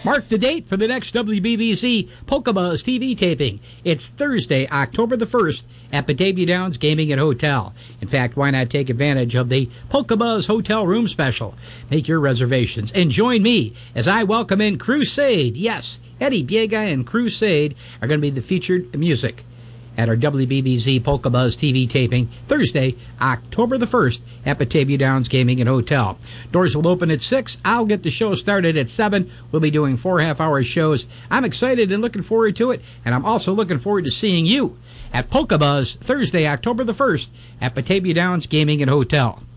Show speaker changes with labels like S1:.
S1: Mark the date for the next WBBZ Pokebuzz TV taping. It's Thursday, October the 1st at Batavia Downs Gaming and Hotel. In fact, why not take advantage of the Pokebuzz Hotel Room Special? Make your reservations and join me as I welcome in Crusade. Yes, Eddie Biega and Crusade are going to be the featured music at our WBBZ Pokebuzz TV taping Thursday, October the 1st at Batavia Downs Gaming and Hotel. Doors will open at 6. I'll get the show started at 7. We'll be doing 4 half-hour shows. I'm excited and looking forward to it, and I'm also looking forward to seeing you at Pokebuzz Thursday, October the 1st at Batavia Downs Gaming and Hotel.